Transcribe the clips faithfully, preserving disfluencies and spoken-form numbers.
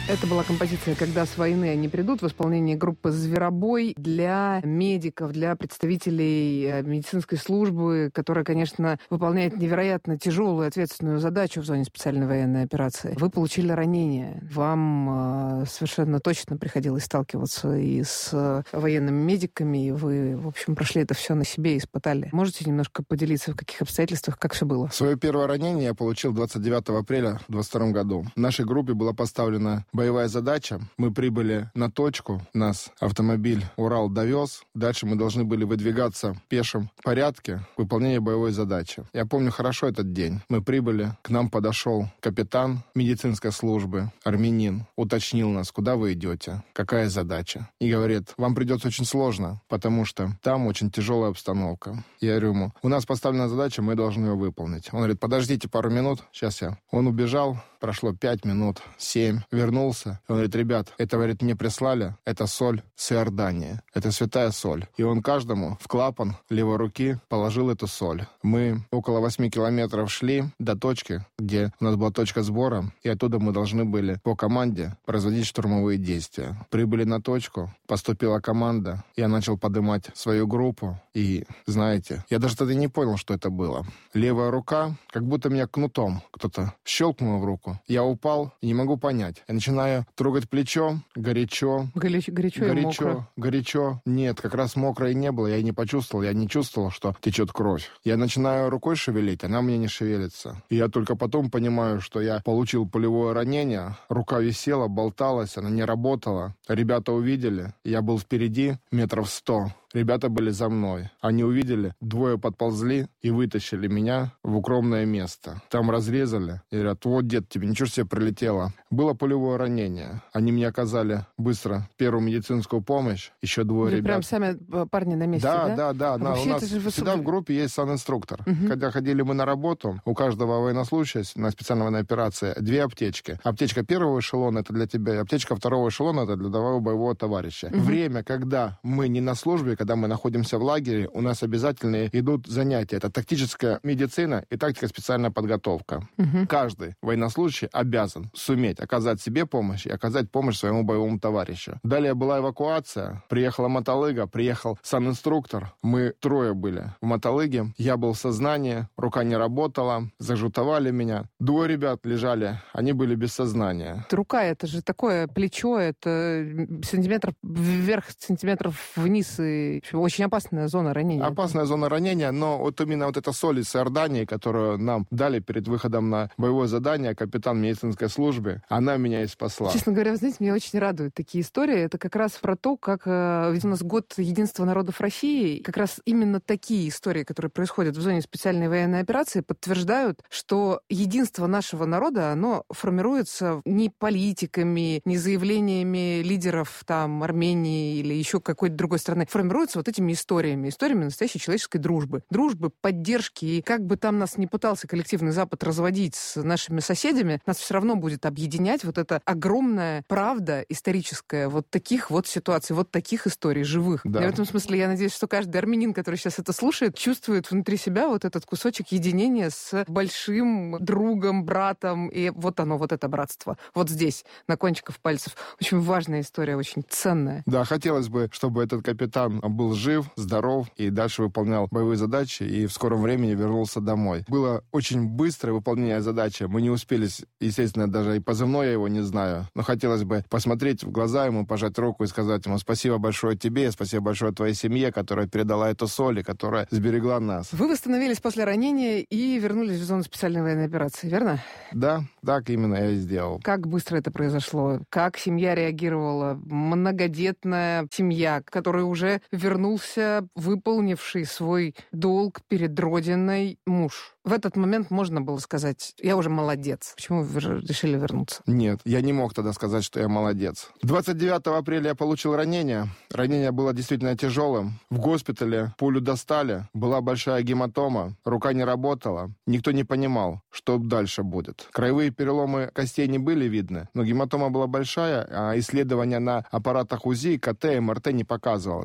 Это была композиция «Когда с войны они придут» в исполнении группы «Зверобой» для медиков, для представителей медицинской службы, которая, конечно, выполняет невероятно тяжелую и ответственную задачу в зоне специальной военной операции. Вы получили ранение. Вам э, совершенно точно приходилось сталкиваться и с военными медиками, и вы, в общем, прошли это все на себе и испытали. Можете немножко поделиться, в каких обстоятельствах, как все было? Свое первое ранение я получил двадцать девятого апреля двадцать втором году. В нашей группе была поставлена боевая задача. Мы прибыли на точку, нас автомобиль «Урал» довез. Дальше мы должны были выдвигаться в пешем порядке к выполнению боевой задачи. Я помню хорошо этот день. Мы прибыли, к нам подошел капитан медицинской службы, армянин, уточнил нас, куда вы идете, какая задача. И говорит, вам придется очень сложно, потому что там очень тяжелая обстановка. Я говорю ему, у нас поставлена задача, мы должны ее выполнить. Он говорит, подождите пару минут, сейчас я. Он убежал, прошло пять минут, семь, вернулся. Он говорит, ребят, это, говорит, мне прислали, это соль с Иордании, это святая соль. И он каждому в клапан левой руки положил эту соль. Мы около восьми километров шли до точки, где у нас была точка сбора, и оттуда мы должны были по команде производить штурмовые действия. Прибыли на точку, поступила команда, я начал поднимать свою группу, и, знаете, я даже тогда не понял, что это было. Левая рука, как будто меня кнутом кто-то щелкнул в руку. Я упал и не могу понять. Я начинаю трогать плечо, горячо. Горячо, горячо, горячо и мокро. Горячо. Нет, как раз мокро и не было. Я и не почувствовал. Я не чувствовал, что течет кровь. Я начинаю рукой шевелить, она мне не шевелится. И я только потом понимаю, что я получил пулевое ранение. Рука висела, болталась, она не работала. Ребята увидели. Я был впереди метров сто. Ребята были за мной. Они увидели, двое подползли и вытащили меня в укромное место. Там разрезали и говорят, вот, дед, тебе ничего себе прилетело. Было пулевое ранение. Они мне оказали быстро первую медицинскую помощь. Еще двое Вы ребят. прям сами парни на месте, да? Да, да, да. А да. У нас же всегда в группе есть санинструктор. Угу. Когда ходили мы на работу, у каждого военнослужащего на специальной военной операции две аптечки. Аптечка первого эшелона — это для тебя, и аптечка второго эшелона — это для твоего боевого товарища. Угу. Время, когда мы не на службе, когда мы находимся в лагере, у нас обязательно идут занятия. Это тактическая медицина и тактика специальная подготовка. Угу. Каждый военнослужащий обязан суметь оказать себе помощь и оказать помощь своему боевому товарищу. Далее была эвакуация. Приехала мотолыга, приехал санинструктор. Мы трое были в мотолыге. Я был в сознании, рука не работала, зажутовали меня. Двое ребят лежали, они были без сознания. Рука — это же такое плечо, это сантиметр вверх, сантиметров вниз, и очень опасная зона ранения. Опасная зона ранения, но вот именно вот эта соль из Иордании, которую нам дали перед выходом на боевое задание, капитан медицинской службы, она меня и спасла. Честно говоря, вы знаете, меня очень радуют такие истории. Это как раз про то, как... Ведь у нас год единства народов России. Как раз именно такие истории, которые происходят в зоне специальной военной операции, подтверждают, что единство нашего народа, оно формируется не политиками, не заявлениями лидеров там Армении или еще какой-то другой страны. Формируется вот этими историями. Историями настоящей человеческой дружбы. Дружбы, поддержки. И как бы там нас ни пытался коллективный Запад разводить с нашими соседями, нас все равно будет объединять вот эта огромная правда историческая вот таких вот ситуаций, вот таких историй живых. Да. И в этом смысле я надеюсь, что каждый армянин, который сейчас это слушает, чувствует внутри себя вот этот кусочек единения с большим другом, братом. И вот оно, вот это братство. Вот здесь, на кончиках пальцев. Очень важная история, очень ценная. Да, хотелось бы, чтобы этот капитан был жив, здоров и дальше выполнял боевые задачи и в скором времени вернулся домой. Было очень быстрое выполнение задачи. Мы не успели, естественно, даже и позывной я его не знаю, но хотелось бы посмотреть в глаза ему, пожать руку и сказать ему спасибо большое тебе, спасибо большое твоей семье, которая передала эту соль и которая сберегла нас. Вы восстановились после ранения и вернулись в зону специальной военной операции, верно? Да, так именно я и сделал. Как быстро это произошло? Как семья реагировала? Многодетная семья, которая уже вернулся, выполнивший свой долг перед Родиной муж. В этот момент можно было сказать, я уже молодец. Почему вы решили вернуться? Нет, я не мог тогда сказать, что я молодец. двадцать девятого апреля я получил ранение. Ранение было действительно тяжелым. В госпитале пулю достали, была большая гематома, рука не работала. Никто не понимал, что дальше будет. Краевые переломы костей не были видны, но гематома была большая, а исследования на аппаратах УЗИ, КТ, МРТ не показывало. Да? Меня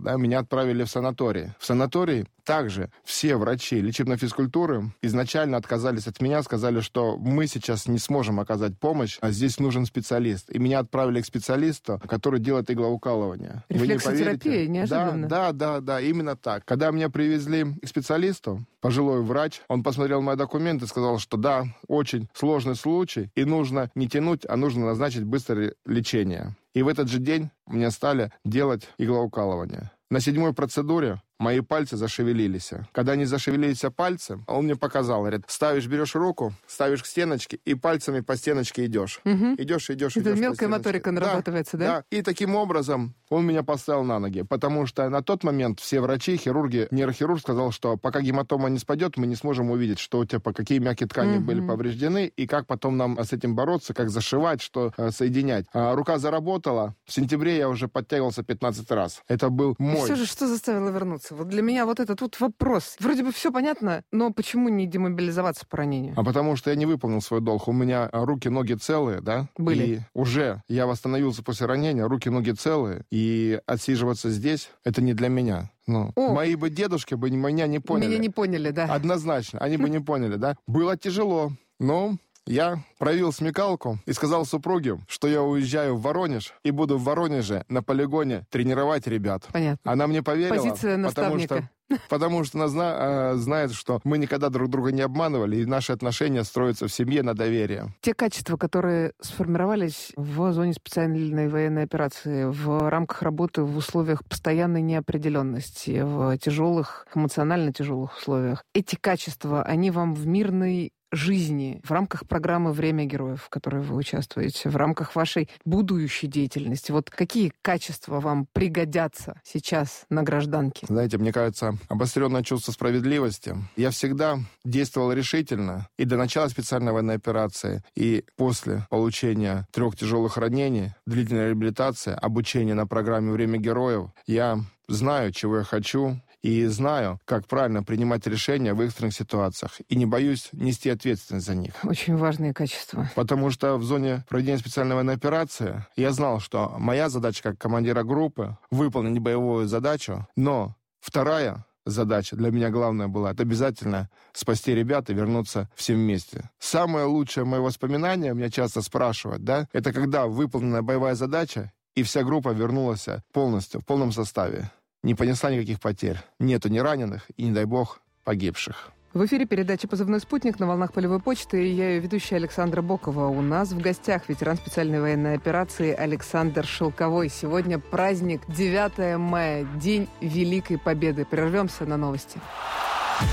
отправили в санаторий. В санаторий также все врачи лечебной физкультуры изначально отказались от меня, сказали, что мы сейчас не сможем оказать помощь, а здесь нужен специалист. И меня отправили к специалисту, который делает иглоукалывание. Рефлексотерапия, не неожиданно. Да, да, да, да, именно так. Когда меня привезли к специалисту, пожилой врач, он посмотрел мои документы и сказал, что да, очень сложный случай, и нужно не тянуть, а нужно назначить быстрое лечение. И в этот же день мне стали делать иглоукалывание. На седьмой процедуре мои пальцы зашевелились. Когда они зашевелились пальцы, он мне показал, говорит, ставишь, берешь руку, ставишь к стеночке и пальцами по стеночке идешь. Угу. Идешь, идешь, Это идешь. мелкая моторика нарабатывается, да, да? Да. И таким образом он меня поставил на ноги, потому что на тот момент все врачи, хирурги, нейрохирург сказал, что пока гематома не спадет, мы не сможем увидеть, что у тебя, по какие мягкие ткани угу. были повреждены, и как потом нам с этим бороться, как зашивать, что э, соединять. А рука заработала. В сентябре я уже подтягивался пятнадцать раз. Это был мой... И все же, что заставило вернуться? Вот для меня вот этот вот вопрос. Вроде бы все понятно, но почему не демобилизоваться по ранению? А потому что я не выполнил свой долг. У меня руки, ноги целые, да? Были. И уже я восстановился после ранения, руки, ноги целые, и отсиживаться здесь — это не для меня. Ну, мои бы дедушки бы меня не поняли. Меня не поняли, да. Однозначно, они бы не поняли, да? Было тяжело, но... Я проявил смекалку и сказал супруге, что я уезжаю в Воронеж и буду в Воронеже на полигоне тренировать ребят. Понятно. Она мне поверила. Позиция наставника. Потому что, потому что она зна, э, знает, что мы никогда друг друга не обманывали, и наши отношения строятся в семье на доверии. Те качества, которые сформировались в зоне специальной военной операции, в рамках работы в условиях постоянной неопределенности, в тяжелых, эмоционально тяжелых условиях, эти качества, они вам в мирной жизни, в рамках программы «Время героев», в которой вы участвуете, в рамках вашей будущей деятельности. Вот какие качества вам пригодятся сейчас на гражданке? Знаете, мне кажется, обостренное чувство справедливости. Я всегда действовал решительно и до начала специальной военной операции, и после получения трех тяжелых ранений, длительной реабилитации, обучения на программе «Время героев». Я знаю, чего я хочу, и знаю, как правильно принимать решения в экстренных ситуациях. И не боюсь нести ответственность за них. Очень важные качества. Потому что в зоне проведения специальной военной операции я знал, что моя задача как командира группы — выполнить боевую задачу, но вторая задача для меня главная была — это обязательно спасти ребят и вернуться всем вместе. Самое лучшее мое воспоминание, меня часто спрашивают, да, это когда выполнена боевая задача, и вся группа вернулась полностью, в полном составе. Не понесла никаких потерь. Нету ни раненых и, не дай бог, погибших. В эфире передача «Позывной спутник» на волнах полевой почты, и я ее ведущая Александра Бокова. У нас в гостях ветеран специальной военной операции Александр Шелковой. Сегодня праздник девятое мая, День Великой Победы. Прервемся на новости.